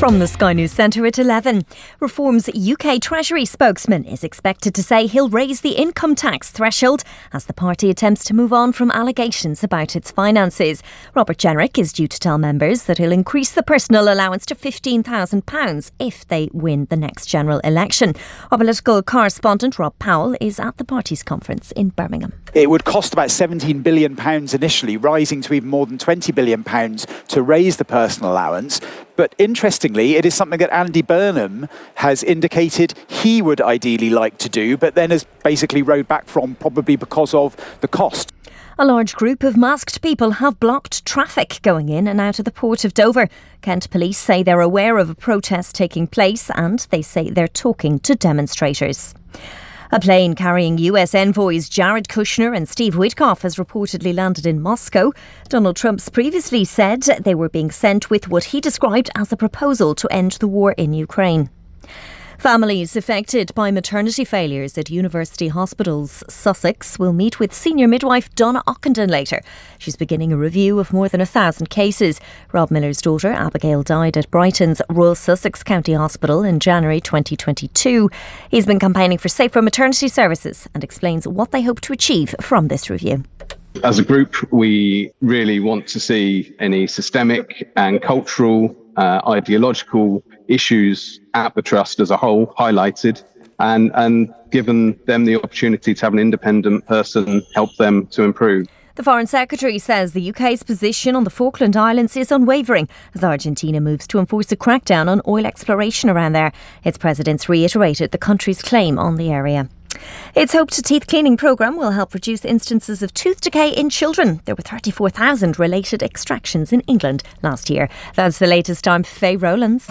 From the Sky News Centre at 11, Reform's UK Treasury spokesman is expected to say he'll raise the income tax threshold as the party attempts to move on from allegations about its finances. Robert Jenrick is due to tell members that he'll increase the personal allowance to £15,000 if they win the next general election. Our political correspondent Rob Powell is at the party's conference in Birmingham. It would cost about £17 billion initially, rising to even more than £20 billion to raise the personal allowance. But interestingly, it is something that Andy Burnham has indicated he would ideally like to do, but then has basically rode back from, probably because of the cost. A large group of masked people have blocked traffic going in and out of the port of Dover. Kent police say they're aware of a protest taking place and they say they're talking to demonstrators. A plane carrying US envoys Jared Kushner and Steve Witkoff has reportedly landed in Moscow. Donald Trump's previously said they were being sent with what he described as a proposal to end the war in Ukraine. Families affected by maternity failures at University Hospitals Sussex will meet with senior midwife Donna Ockenden later. She's beginning a review of more than 1,000 cases. Rob Miller's daughter Abigail died at Brighton's Royal Sussex County Hospital in January 2022. He's been campaigning for safer maternity services and explains what they hope to achieve from this review. As a group, we really want to see any systemic and cultural, ideological issues at the Trust as a whole highlighted and given them the opportunity to have an independent person help them to improve. The Foreign Secretary says the UK's position on the Falkland Islands is unwavering as Argentina moves to enforce a crackdown on oil exploration around there. Its presidents reiterated the country's claim on the area. Its hoped teeth cleaning programme will help reduce instances of tooth decay in children. There were 34,000 related extractions in England last year. That's the latest. I'm Faye Rowlands.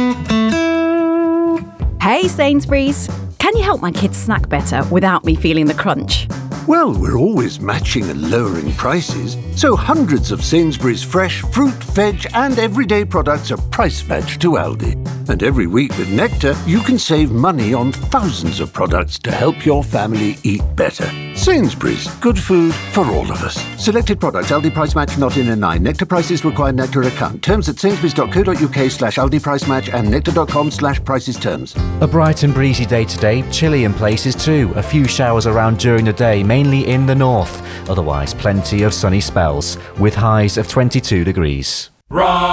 Hey Sainsbury's, can you help my kids snack better without me feeling the crunch? Well, we're always matching and lowering prices, so hundreds of Sainsbury's fresh fruit, veg and everyday products are price matched to Aldi. And every week with Nectar, you can save money on thousands of products to help your family eat better. Sainsbury's, good food for all of us. Selected products, Aldi price match not in a 9. Nectar prices require Nectar account. Terms at sainsbury's.co.uk/Aldi price match and nectar.com/prices terms. A bright and breezy day today, chilly in places too. A few showers around during the day, mainly in the north. Otherwise, plenty of sunny spells with highs of 22 degrees.